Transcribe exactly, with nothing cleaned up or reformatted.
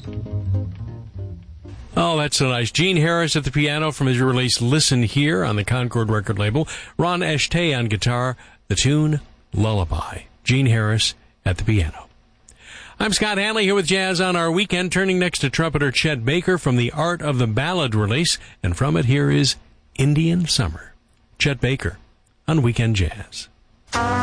Oh, that's so nice. Gene Harris at the piano from his release Listen Here on the Concord record label. Ron Eshtay on guitar. The tune, Lullaby. Gene Harris at the piano. I'm Scott Hanley here with Jazz on Our Weekend, turning next to trumpeter Chet Baker from the Art of the Ballad release, and from it here is Indian Summer. Chet Baker on Weekend Jazz.